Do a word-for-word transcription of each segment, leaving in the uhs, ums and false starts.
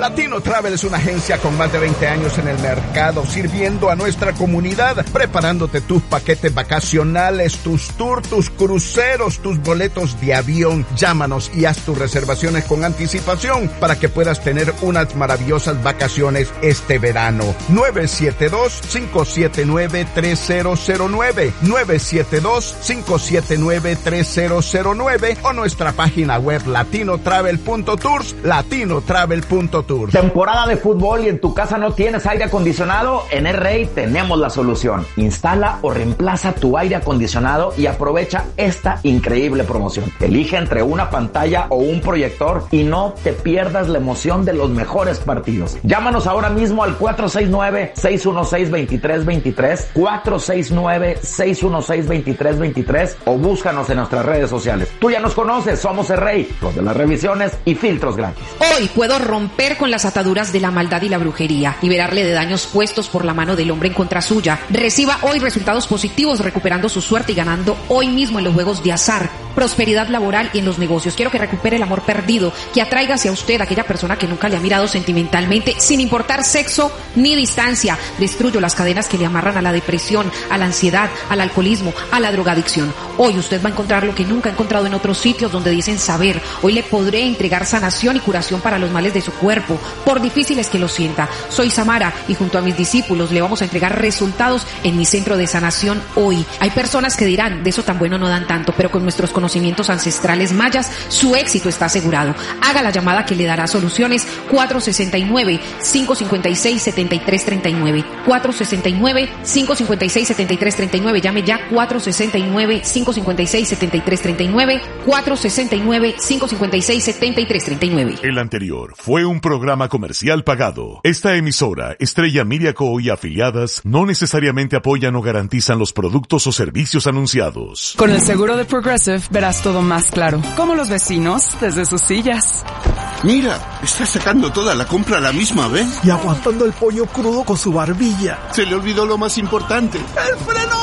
Latino Travel es una agencia con más de veinte años en el mercado, sirviendo a nuestra comunidad, preparándote tus paquetes vacacionales, tus tours, tus cruceros, tus boletos de avión. Llámanos y haz tus reservaciones con anticipación para que puedas tener unas maravillosas vacaciones este verano. nueve siete dos, cinco siete nueve, tres cero cero nueve, nueve siete dos, cinco siete nueve, tres cero cero nueve o nuestra página web latino travel punto tours, latino travel punto tours. Temporada de fútbol y en tu casa no tienes aire acondicionado. En R-Ray tenemos la solución. Instala o reemplaza tu aire acondicionado y aprovecha esta increíble promoción. Elige entre una pantalla o un proyector y no te pierdas la emoción de los mejores partidos. Llámanos ahora mismo al cuatro seis nueve, seis uno seis, dos tres dos tres, cuatro seis nueve, seis uno seis, dos tres dos tres o búscanos en nuestras redes sociales. Tú ya nos conoces, somos R-Ray, los de las revisiones y filtros gratis. Hoy puedo romper con las ataduras de la maldad y la brujería, liberarle de daños puestos por la mano del hombre en contra suya. Reciba hoy resultados positivos recuperando su suerte y ganando hoy mismo en los juegos de azar. Prosperidad laboral y en los negocios. Quiero que recupere el amor perdido, que atraiga hacia usted a aquella persona que nunca le ha mirado sentimentalmente, sin importar sexo ni distancia. Destruyo las cadenas que le amarran a la depresión, a la ansiedad, al alcoholismo, a la drogadicción. Hoy usted va a encontrar lo que nunca ha encontrado en otros sitios donde dicen saber. Hoy le podré entregar sanación y curación para los males de su cuerpo, por difíciles que lo sienta. Soy Samara y junto a mis discípulos le vamos a entregar resultados en mi centro de sanación hoy. Hay personas que dirán, de eso tan bueno no dan tanto, pero con nuestros conocimientos ancestrales mayas, su éxito está asegurado. Haga la llamada que le dará soluciones. Cuatro seis nueve, cinco cinco seis, siete tres tres nueve, cuatro seis nueve, cinco cinco seis, siete tres tres nueve. Llame ya. Cuatro seis nueve, cinco cinco seis, siete tres tres nueve, cuatro seis nueve, cinco cinco seis, siete tres tres nueve. El anterior fue un programa comercial pagado. Esta emisora, Estrella Media Co. y afiliadas, no necesariamente apoyan o garantizan los productos o servicios anunciados. Con el seguro de Progressive verás todo más claro, como los vecinos desde sus sillas. Mira, está sacando toda la compra a la misma vez. Y aguantando el pollo crudo con su barbilla. Se le olvidó lo más importante. ¡El freno!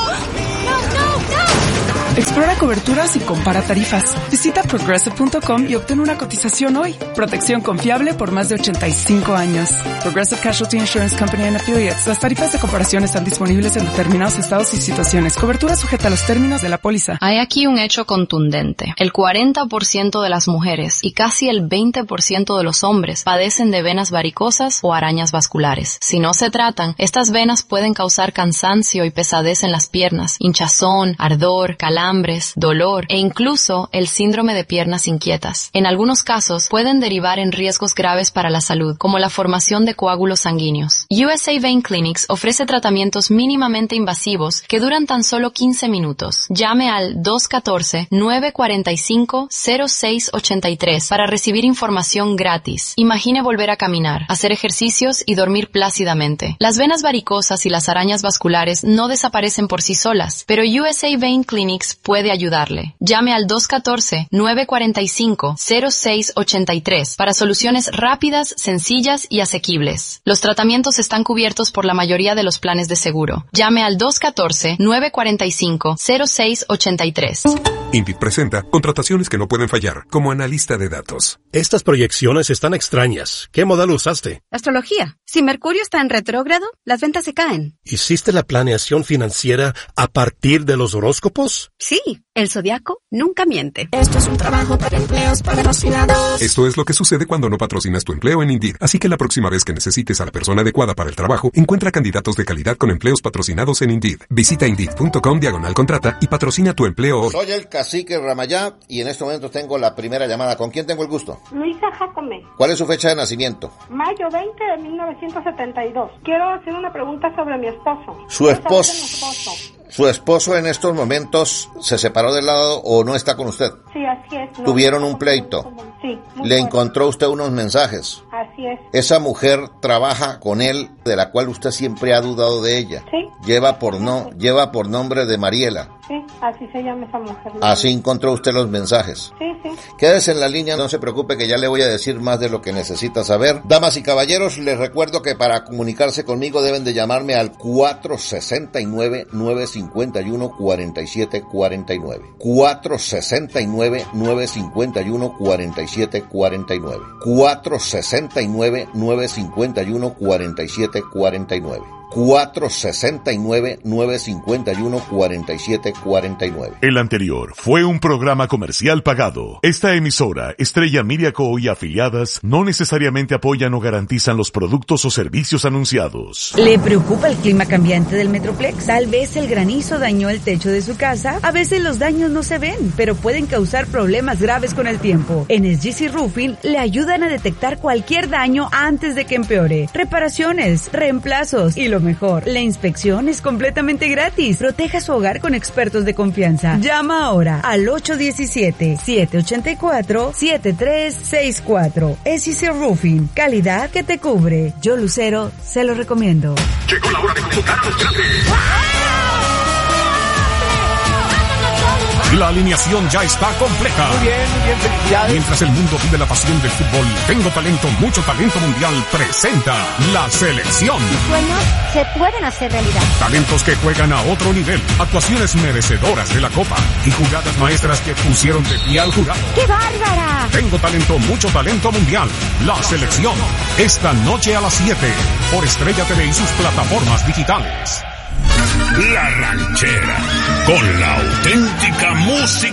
Explora coberturas y compara tarifas. Visita progressive punto com y obtén una cotización hoy. Protección confiable por más de ochenta y cinco años. Progressive Casualty Insurance Company and Affiliates. Las tarifas de comparación están disponibles en determinados estados y situaciones. Cobertura sujeta a los términos de la póliza. Hay aquí un hecho contundente. El cuarenta por ciento de las mujeres y casi el veinte por ciento de los hombres padecen de venas varicosas o arañas vasculares. Si no se tratan, estas venas pueden causar cansancio y pesadez en las piernas, hinchazón, ardor, calambres, dolor e incluso el síndrome de piernas inquietas. En algunos casos pueden derivar en riesgos graves para la salud, como la formación de coágulos sanguíneos. U S A Vein Clinics ofrece tratamientos mínimamente invasivos que duran tan solo quince minutos. Llame al dos uno cuatro, nueve cuatro cinco, cero seis ocho tres para recibir información gratis. Imagine volver a caminar, hacer ejercicios y dormir plácidamente. Las venas varicosas y las arañas vasculares no desaparecen por sí solas, pero U S A Vein Clinics puede ayudarle. Llame al dos uno cuatro, nueve cuatro cinco, cero seis ocho tres para soluciones rápidas, sencillas y asequibles. Los tratamientos están cubiertos por la mayoría de los planes de seguro. Llame al dos uno cuatro, nueve cuatro cinco, cero seis ocho tres. Indeed presenta contrataciones que no pueden fallar, como analista de datos. Estas proyecciones están extrañas. ¿Qué modal usaste? Astrología. Si Mercurio está en retrógrado, las ventas se caen. ¿Hiciste la planeación financiera a partir de los horóscopos? Sí, el zodiaco nunca miente. Esto es un trabajo para empleos patrocinados. Esto es lo que sucede cuando no patrocinas tu empleo en Indeed. Así que la próxima vez que necesites a la persona adecuada para el trabajo, encuentra candidatos de calidad con empleos patrocinados en Indeed. Visita Indeed punto com diagonal contrata y patrocina tu empleo hoy. Soy el cacique Ramayá y en este momento tengo la primera llamada. ¿Con quién tengo el gusto? Luisa Jacome. ¿Cuál es su fecha de nacimiento? Mayo veinte de mil novecientos setenta y dos. Quiero hacer una pregunta sobre mi esposo. Su esposo. ¿Su esposo en estos momentos se separó del lado o no está con usted? Sí, así es. No, ¿Tuvieron un pleito? Sí. ¿Le encontró usted unos mensajes? Así es. Esa mujer trabaja con él, de la cual usted siempre ha dudado de ella. Sí. Lleva por no, lleva por nombre de Mariela. Sí. Así se llama esa mujer. Así encontró usted los mensajes. Sí, sí. Quédese en la línea, no se preocupe que ya le voy a decir más de lo que necesita saber. Damas y caballeros, les recuerdo que para comunicarse conmigo deben de llamarme al cuatro sesenta y nueve, nueve cincuenta y uno, cuarenta y siete cuarenta y nueve. cuatro sesenta y nueve, nueve cincuenta y uno, cuarenta y siete cuarenta y nueve. cuatro sesenta y nueve, nueve cincuenta y uno, cuarenta y siete cuarenta y nueve. cuatro sesenta y nueve, nueve cincuenta y uno, cuarenta y siete cuarenta y nueve. El anterior fue un programa comercial pagado. Esta emisora, Estrella Miriaco y afiliadas, no necesariamente apoyan o garantizan los productos o servicios anunciados. ¿Le preocupa el clima cambiante del Metroplex? Tal vez el granizo dañó el techo de su casa. A veces los daños no se ven, pero pueden causar problemas graves con el tiempo. En S G C Roofing le ayudan a detectar cualquier daño antes de que empeore. Reparaciones, reemplazos y lo mejor, la inspección es completamente gratis. Proteja su hogar con expertos de confianza. Llama ahora al ocho uno siete, siete ocho cuatro, siete tres seis cuatro. S G C Roofing, calidad que te cubre. Yo, Lucero, se lo recomiendo. Llegó la hora de convocar a los grandes. La alineación ya está completa. Muy bien, muy bien, felicidades. Mientras el mundo vive la pasión del fútbol, Tengo Talento, Mucho Talento Mundial presenta la selección. Tus sueños se pueden hacer realidad. Talentos que juegan a otro nivel, actuaciones merecedoras de la copa y jugadas maestras que pusieron de pie al jurado. ¡Qué bárbara! Tengo Talento, Mucho Talento Mundial. La selección. Esta noche a las siete por Estrella T V y sus plataformas digitales. La Ranchera, con la auténtica música